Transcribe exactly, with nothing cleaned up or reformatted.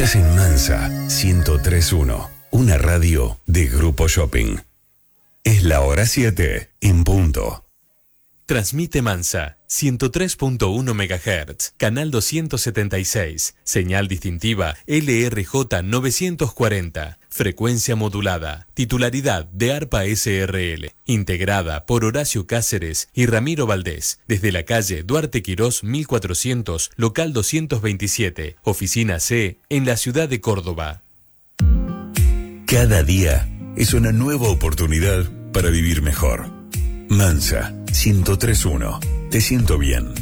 Estás en Mansa ciento tres punto uno, una radio de Grupo Shopping. Es la hora siete, en punto. Transmite Mansa, ciento tres punto uno megahertz, canal doscientos setenta y seis, señal distintiva L R J novecientos cuarenta, frecuencia modulada, titularidad de ARPA S R L, integrada por Horacio Cáceres y Ramiro Valdés, desde la calle Duarte Quirós mil cuatrocientos, local doscientos veintisiete, oficina C, en la ciudad de Córdoba. Cada día es una nueva oportunidad para vivir mejor. Mansa ciento tres punto uno. Te siento bien.